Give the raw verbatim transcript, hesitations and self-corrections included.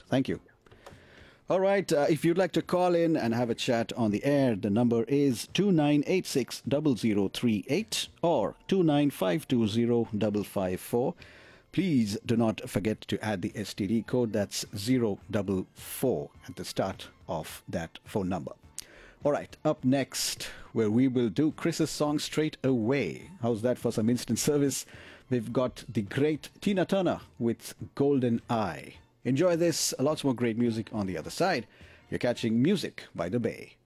Thank you. All right. Uh, if you'd like to call in and have a chat on the air, the number is two nine eight six zero zero three eight or two nine five two zero five five four. Please do not forget to add the S T D code. That's zero four four at the start of that phone number. All right. Up next, where we will do Chris's song straight away. How's that for some instant service? We've got the great Tina Turner with Golden Eye. Enjoy this. Lots more great music on the other side. You're catching Music by the Bay.